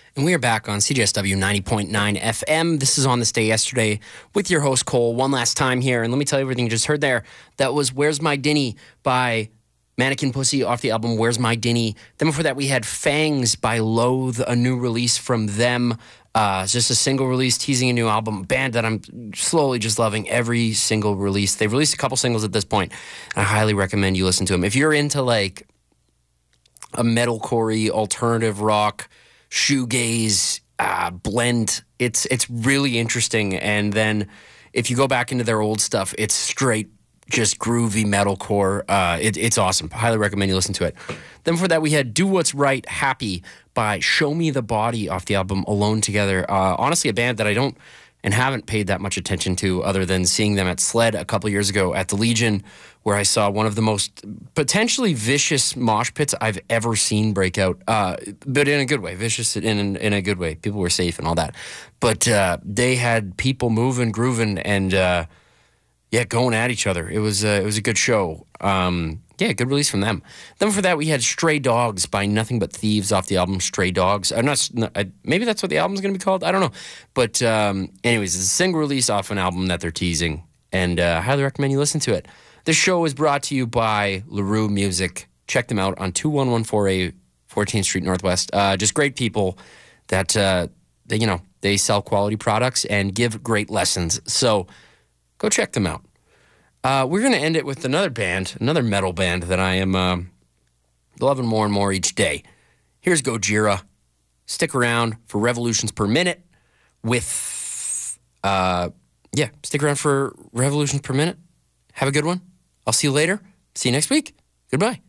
And we are back on CJSW 90.9 FM. This is On This Day Yesterday with your host, Cole, one last time here. And let me tell you everything you just heard there. That was Where's My Dinny by Mannequin Pussy off the album Where's My Dinny. Then before that, we had Fangs by Loathe, a new release from them. It's just a single release teasing a new album. A band that I'm slowly just loving every single release. They've released a couple singles at this point. I highly recommend you listen to them. If you're into like a metalcore, alternative rock, shoegaze blend, it's really interesting. And then if you go back into their old stuff, it's straight just groovy metalcore. It's awesome. Highly recommend you listen to it. Then before that, we had Do What's Right, Happy by Show Me the Body off the album Alone Together. Honestly, a band that I don't and haven't paid that much attention to other than seeing them at SLED a couple years ago at the Legion, where I saw one of the most potentially vicious mosh pits I've ever seen break out, but in a good way, vicious in a good way. People were safe and all that. But they had people moving, grooving, and going at each other. It was a good show. Good release from them. Then for that, we had Stray Dogs by Nothing But Thieves off the album Stray Dogs. Maybe that's what the album's going to be called. I don't know. But anyways, it's a single release off an album that they're teasing, and I highly recommend you listen to it. This show is brought to you by LaRue Music. Check them out on 2114A 14th Street Northwest. Just great people that, they sell quality products and give great lessons. So go check them out. We're going to end it with another metal band that I am loving more and more each day. Here's Gojira. Stick around for Revolutions Per Minute stick around for Revolutions Per Minute. Have a good one. I'll see you later. See you next week. Goodbye.